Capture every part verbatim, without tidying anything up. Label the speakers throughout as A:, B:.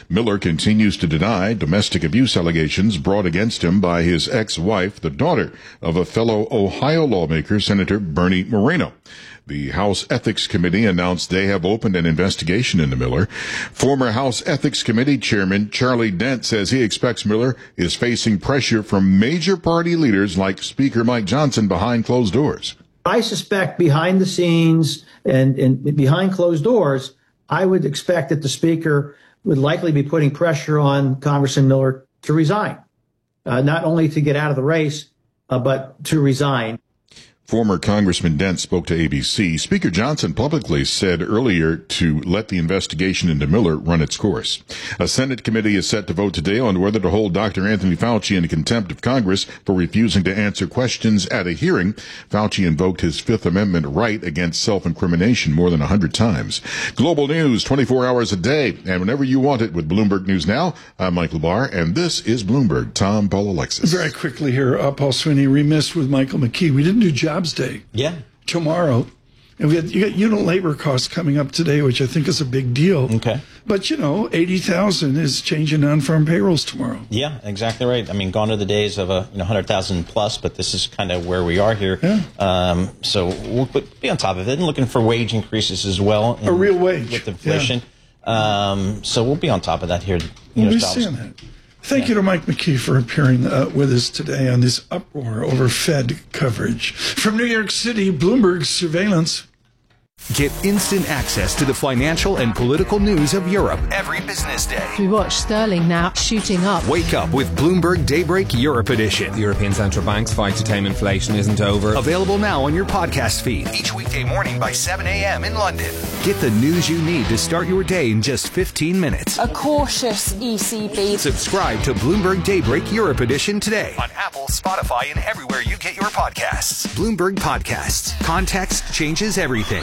A: Miller continues to deny domestic abuse allegations brought against him by his ex-wife, the daughter of a fellow Ohio lawmaker, Senator Bernie Moreno. The House Ethics Committee announced they have opened an investigation into Miller. Former House Ethics Committee Chairman Charlie Dent says he expects Miller is facing pressure from major party leaders like Speaker Mike Johnson behind closed doors.
B: I suspect behind the scenes and, and behind closed doors, I would expect that the Speaker would likely be putting pressure on Congressman Miller to resign, uh, not only to get out of the race, uh, but to resign.
A: Former Congressman Dent spoke to A B C. Speaker Johnson publicly said earlier to let the investigation into Miller run its course. A Senate committee is set to vote today on whether to hold Doctor Anthony Fauci in contempt of Congress for refusing to answer questions at a hearing. Fauci invoked his Fifth Amendment right against self-incrimination more than one hundred times. Global news twenty-four hours a day and whenever you want it with Bloomberg News Now. I'm Michael Barr, and this is Bloomberg. Tom Paul Alexis.
C: Very quickly here, uh, Paul Sweeney, remiss with Michael McKee. We didn't do Jobs Day.
D: Yeah.
C: Tomorrow. And we had, you got unit labor costs coming up today, which I think is a big deal.
D: Okay.
C: But, you know, eighty thousand is changing non-farm payrolls tomorrow.
D: Yeah, exactly right. I mean, gone are the days of a you know, one hundred thousand plus, but this is kind of where we are here.
C: Yeah.
D: Um, so we'll be on top of it and looking for wage increases as well.
C: A real wage.
D: With inflation. Yeah. Um, so we'll be on top of that here. You
C: We'll
D: know,
C: be seeing that. Thank yeah. you to Mike McKee for appearing uh, with us today on this uproar over Fed coverage. From New York City, Bloomberg Surveillance.
E: Get instant access to the financial and political news of Europe every business day.
F: We watch sterling now shooting up.
E: Wake up with Bloomberg Daybreak Europe Edition.
G: The European Central Bank's fight to tame inflation isn't over.
E: Available now on your podcast feed each weekday morning by seven a.m. in London. Get the news you need to start your day in just fifteen minutes.
H: A cautious E C B.
E: Subscribe to Bloomberg Daybreak Europe Edition today on Apple, Spotify, and everywhere you get your podcasts. Bloomberg Podcasts. Context changes everything.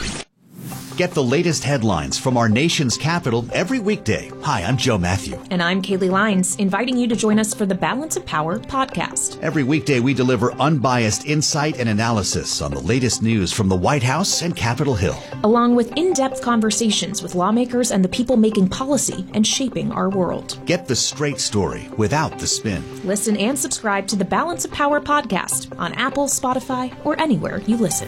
I: Get the latest headlines from our nation's capital every weekday. Hi, I'm Joe Matthew.
J: And I'm Kaylee Lyons, inviting you to join us for the Balance of Power podcast.
I: Every weekday, we deliver unbiased insight and analysis on the latest news from the White House and Capitol Hill,
J: along with in-depth conversations with lawmakers and the people making policy and shaping our world.
I: Get the straight story without the spin.
J: Listen and subscribe to the Balance of Power podcast on Apple, Spotify, or anywhere you listen.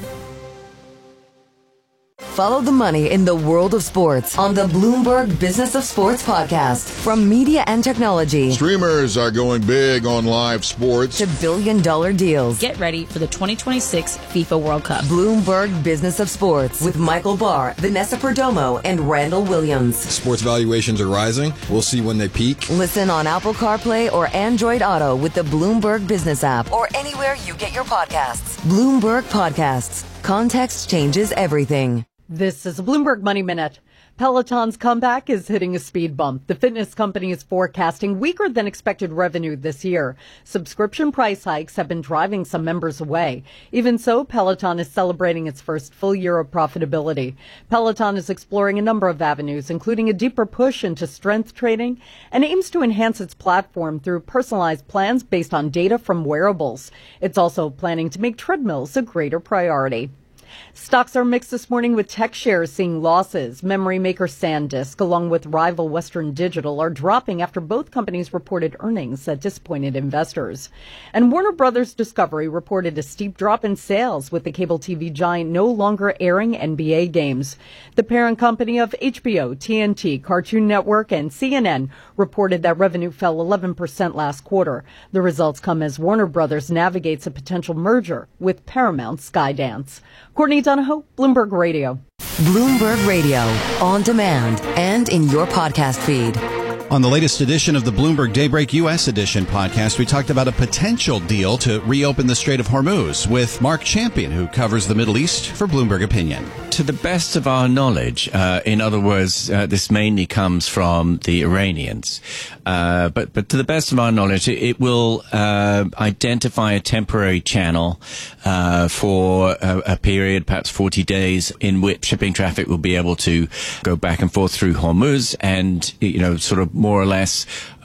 K: Follow the money in the world of sports on the Bloomberg Business of Sports podcast. From media and technology,
A: streamers are going big on live sports,
K: to billion-dollar deals.
L: Get ready for the twenty twenty-six FIFA World Cup.
K: Bloomberg Business of Sports with Michael Barr, Vanessa Perdomo, and Randall Williams.
M: Sports valuations are rising. We'll see when they peak.
K: Listen on Apple CarPlay or Android Auto with the Bloomberg Business app or anywhere you get your podcasts. Bloomberg Podcasts. Context changes everything.
N: This is a Bloomberg Money Minute. Peloton's comeback is hitting a speed bump. The fitness company is forecasting weaker than expected revenue this year. Subscription price hikes have been driving some members away. Even so, Peloton is celebrating its first full year of profitability. Peloton is exploring a number of avenues, including a deeper push into strength training, and aims to enhance its platform through personalized plans based on data from wearables. It's also planning to make treadmills a greater priority. Stocks are mixed this morning with tech shares seeing losses. Memory maker SanDisk, along with rival Western Digital, are dropping after both companies reported earnings that disappointed investors. And Warner Brothers Discovery reported a steep drop in sales, with the cable T V giant no longer airing N B A games. The parent company of H B O, T N T, Cartoon Network, and C N N reported that revenue fell eleven percent last quarter. The results come as Warner Brothers navigates a potential merger with Paramount Skydance. Courtney Donahoe, Bloomberg Radio.
K: Bloomberg Radio, on demand and in your podcast feed.
O: On the latest edition of the Bloomberg Daybreak U S Edition podcast, we talked about a potential deal to reopen the Strait of Hormuz with Mark Champion, who covers the Middle East for Bloomberg Opinion.
P: To the best of our knowledge, uh, in other words, uh, this mainly comes from the Iranians, uh, but but to the best of our knowledge, it, it will uh, identify a temporary channel uh, for a, a period, perhaps forty days, in which shipping traffic will be able to go back and forth through Hormuz and, you know, sort of more or less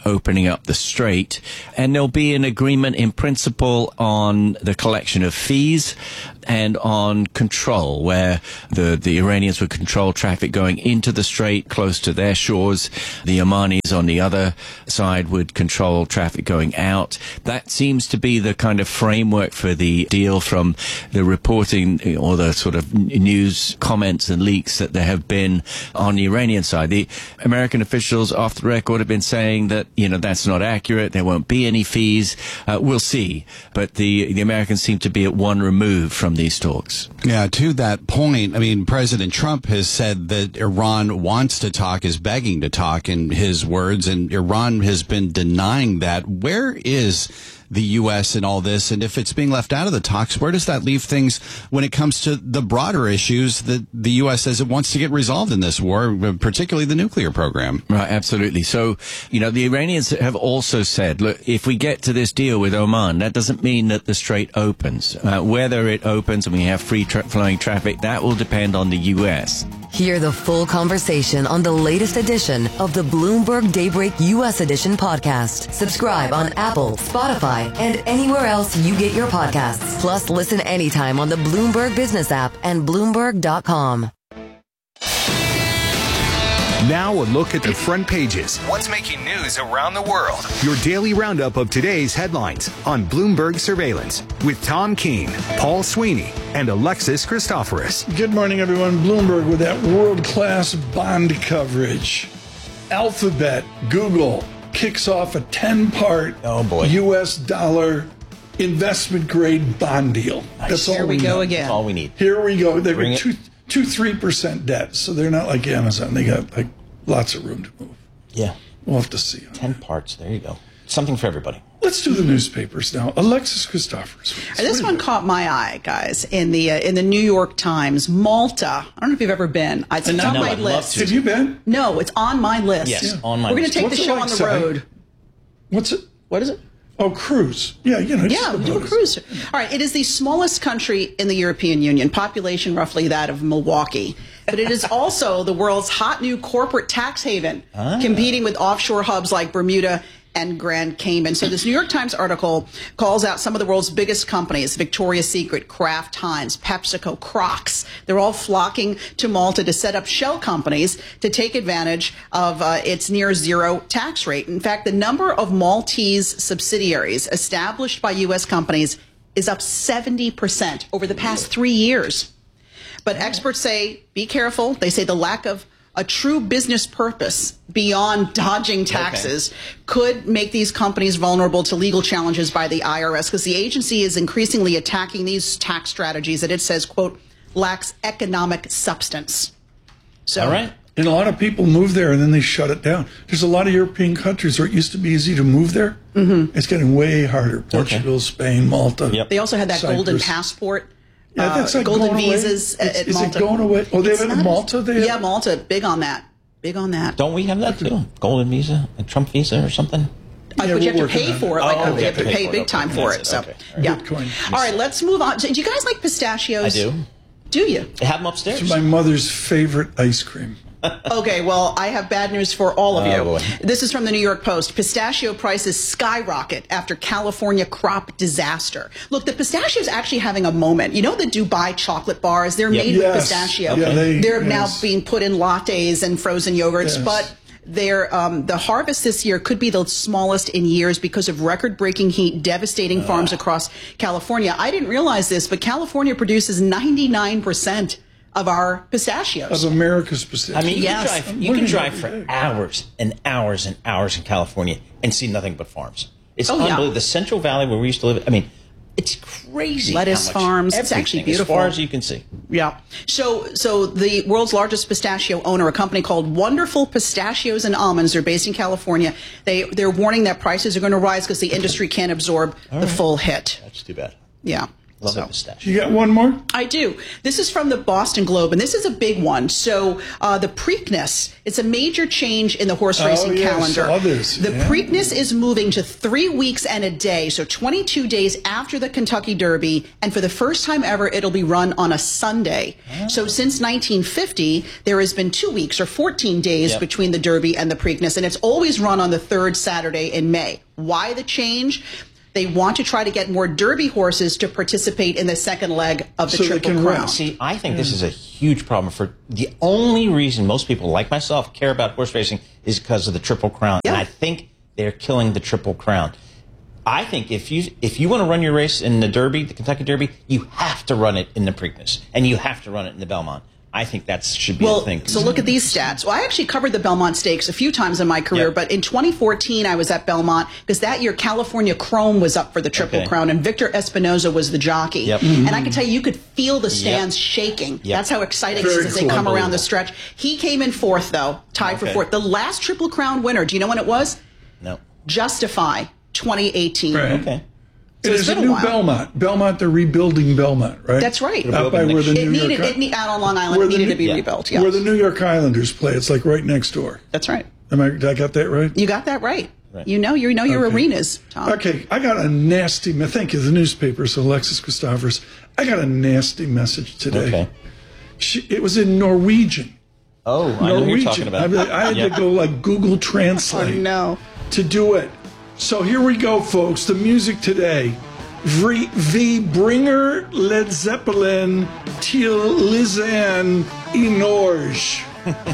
P: opening up the strait. And there'll be an agreement in principle on the collection of fees and on control, where the, the Iranians would control traffic going into the strait close to their shores. The Omanis on the other side would control traffic going out. That seems to be the kind of framework for the deal from the reporting or the sort of news comments and leaks that there have been on the Iranian side. The American officials off the record have been saying that, you know, that's not accurate. There won't be any fees. Uh, we'll see. But the, the Americans seem to be at one remove from these talks.
O: Yeah, to that point, I mean, President Trump has said that Iran wants to talk, is begging to talk in his words, and Iran has been denying that. Where is the U S in all this? And if it's being left out of the talks, where does that leave things when it comes to the broader issues that the U S says it wants to get resolved in this war, particularly the nuclear program?
P: Right, absolutely. So, you know, the Iranians have also said, look, if we get to this deal with Oman, that doesn't mean that the strait opens. Uh, whether it opens and we have free tra- flowing traffic, that will depend on the U S.
K: Hear the full conversation on the latest edition of the Bloomberg Daybreak U S Edition podcast. Subscribe on Apple, Spotify, and anywhere else you get your podcasts. Plus, listen anytime on the Bloomberg Business app and Bloomberg dot com.
E: Now a look at the front pages. What's making news around the world? Your daily roundup of today's headlines on Bloomberg Surveillance with Tom Keene, Paul Sweeney, and Alexis Christoforous.
C: Good morning, everyone. Bloomberg with that world-class bond coverage. Alphabet, Google, kicks off a ten-part
D: oh boy.
C: U S dollar investment-grade bond deal.
D: Nice.
C: That's all
Q: Here we
C: we
Q: go
C: need.
Q: again.
D: That's all we need.
C: Here we go. They've
D: Bring
C: got two, two, three percent debt, so they're not like Amazon. They got like lots of room to move.
D: Yeah.
C: We'll have to see.
D: Ten parts. There you go. Something for everybody.
C: Let's do the newspapers now. Alexis Christoforous.
Q: This one caught my eye, guys, in the uh, in the New York Times. Malta. I don't know if you've ever been. It's on
D: No,
Q: my
D: I'd love
Q: list.
D: to.
C: Have you been?
Q: No, it's on my list.
D: Yes, on my
Q: We're going
D: list.
Q: to take
C: What's
Q: the
C: it
Q: show
C: like,
Q: on the
C: Si?
Q: road.
C: What's it?
Q: What is it?
C: Oh, cruise. Yeah, you know.
Q: Yeah,
C: just
Q: we do a
C: about
Q: cruise. All right, it is the smallest country in the European Union, population roughly that of Milwaukee. But it is also the world's hot new corporate tax haven,
D: Ah.
Q: competing with offshore hubs like Bermuda and Grand Cayman. So this New York Times article calls out some of the world's biggest companies: Victoria's Secret, Kraft Heinz, PepsiCo, Crocs. They're all flocking to Malta to set up shell companies to take advantage of uh, its near zero tax rate. In fact, the number of Maltese subsidiaries established by U S companies is up seventy percent over the past three years. But experts say, be careful. They say the lack of a true business purpose beyond dodging taxes okay. could make these companies vulnerable to legal challenges by the I R S, because the agency is increasingly attacking these tax strategies that it says, quote, lacks economic substance. So,
D: all right.
C: And a lot of people move there and then they shut it down. There's a lot of European countries where it used to be easy to move there.
Q: Mm-hmm.
C: It's getting way harder. Portugal, okay. Spain, Malta.
D: Yep.
Q: They also had that
C: Cyprus.
Q: golden passport.
C: Yeah, that's
Q: uh,
C: like
Q: golden
C: going
Q: visas
C: away.
Q: at, at
C: is
Q: Malta.
C: Is it going away? Oh, they
Q: it's
C: have it in Malta? They
Q: yeah,
C: have?
Q: Malta. Big on that. Big on that.
D: Don't we have that too? Golden visa, a Trump visa or something?
Q: Uh,
C: yeah,
Q: but you
C: we'll
Q: have to pay for it. Like,
D: oh,
Q: you
D: okay,
Q: have to
D: pay
Q: pay
D: for
Q: big
D: it.
Q: time
D: Okay.
Q: for
D: That's
Q: it.
D: it.
Q: So,
D: Okay. All
Q: yeah.
C: Bitcoin.
Q: All right, let's move on. Do you guys like pistachios?
D: I do.
Q: Do you?
D: They have them upstairs.
C: It's my mother's favorite ice cream.
Q: Okay, well, I have bad news for all of
D: Oh,
Q: you.
D: boy.
Q: This is from the New York Post. Pistachio prices skyrocket after California crop disaster. Look, the pistachios actually having a moment. You know the Dubai chocolate bars? They're
D: Yep.
Q: made
C: Yes.
Q: with pistachio.
C: Yeah, they-
Q: They're
C: yes.
Q: now being put in lattes and frozen yogurts,
C: Yes.
Q: but they're, um, the harvest this year could be the smallest in years because of record-breaking heat devastating uh. farms across California. I didn't realize this, but California produces ninety-nine percent of our pistachios.
C: Of America's pistachios.
D: I mean, you
Q: Yes.
D: can drive, you can drive for hours and hours and hours in California and see nothing but farms. It's
Q: Oh, yeah.
D: unbelievable. The Central Valley where we used to live, I mean, it's crazy.
Q: Lettuce
D: how much
Q: farms. It's actually
D: everything,
Q: beautiful.
D: As far as you can see.
Q: Yeah. So, so the world's largest pistachio owner, a company called Wonderful Pistachios and Almonds, they're based in California. They, they're warning that prices are going to rise because the industry can't absorb
D: All
Q: the
D: right.
Q: full hit.
D: That's too bad.
Q: Yeah.
D: Love
Q: So.
D: the pistachio.
C: You got one more?
Q: I do. This is from the Boston Globe, and this is a big one. So uh, the Preakness, it's a major change in the horse racing
C: oh, yeah,
Q: calendar.
C: I saw this.
Q: The
C: yeah.
Q: Preakness is moving to three weeks and a day, so twenty-two days after the Kentucky Derby, and for the first time ever, it'll be run on a Sunday. Oh. So since nineteen fifty, there has been two weeks or fourteen days yep. between the Derby and the Preakness, and it's always run on the third Saturday in May. Why the change? They want to try to get more Derby horses to participate in the second leg of the
C: so
Q: Triple Crown.
C: Run.
D: See, I think yeah. this is a huge problem. For the only reason most people, like myself, care about horse racing is because of the Triple Crown, yeah. and I think they're killing the Triple Crown. I think if you if you want to run your race in the Derby, the Kentucky Derby, you have to run it in the Preakness, and you have to run it in the Belmont. I think that should be
Q: well,
D: the thing.
Q: So look at these stats. Well, I actually covered the Belmont Stakes a few times in my career, yep. but in twenty fourteen I was at Belmont because that year California Chrome was up for the Triple okay. Crown and Victor Espinoza was the jockey.
D: Yep.
Q: Mm-hmm. And I can tell you, you could feel the stands yep. shaking.
D: Yep.
Q: That's how exciting
C: Very
Q: it is as
C: cool.
Q: they come around the stretch. He came in fourth, though, tied okay. for fourth. The last Triple Crown winner, do you know when it was?
D: No.
Q: Justify, twenty eighteen.
C: Right.
D: Okay.
C: So it is a new a Belmont. Belmont, they're rebuilding Belmont, right?
Q: That's right.
C: Out by where the
Q: it
C: New
Q: needed,
C: York
Q: it need, out on Long Island, it needed
C: the,
Q: to be
C: yeah.
Q: rebuilt. Yes.
C: Where the New York Islanders play, it's like right next door.
Q: That's right.
C: Am I? Did I got that right?
Q: You got that right.
D: right.
Q: You know, you know your
C: okay.
Q: arenas, Tom.
C: Okay, I got a nasty. Thank you, the newspaper. So Alexis Christophers, I got a nasty message today.
D: Okay.
C: She, it was in Norwegian.
D: Oh, I
C: Norwegian.
D: know what you're talking about.
C: I, I had
D: yeah.
C: to go like Google Translate.
Q: Oh, no.
C: To do it. So here we go, folks. The music today. Vi, vi bringer Led Zeppelin til Lisanne i Norge.